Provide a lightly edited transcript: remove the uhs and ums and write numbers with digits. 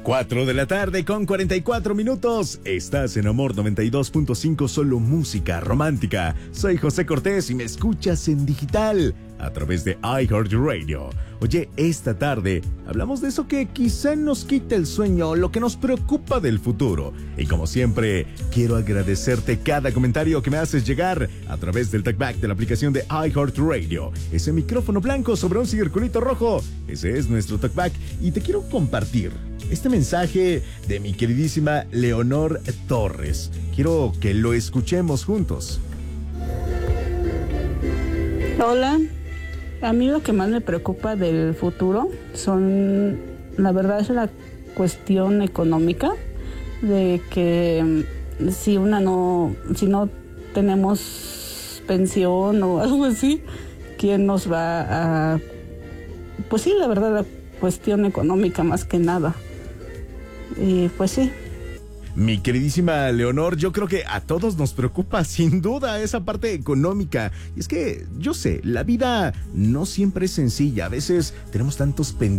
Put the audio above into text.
4 de la tarde con 44 minutos. Estás en Amor 92.5, solo música romántica. Soy José Cortés y me escuchas en digital a través de iHeartRadio. Oye, esta tarde hablamos de eso que quizá nos quita el sueño, lo que nos preocupa del futuro. Y como siempre, quiero agradecerte cada comentario que me haces llegar a través del talkback de la aplicación de iHeartRadio. Ese micrófono blanco sobre un circulito rojo, ese es nuestro talkback. Y te quiero compartir este mensaje de mi queridísima Leonor Torres. Quiero que lo escuchemos juntos. Hola, a mí lo que más me preocupa del futuro son, la verdad, es la cuestión económica, de que si no tenemos pensión o algo así, ¿quién nos va a...? Pues sí, la verdad, la cuestión económica más que nada. Y pues sí. Mi queridísima Leonor, yo creo que a todos nos preocupa sin duda esa parte económica. Y es que, yo sé, la vida no siempre es sencilla. A veces tenemos tantos pendientes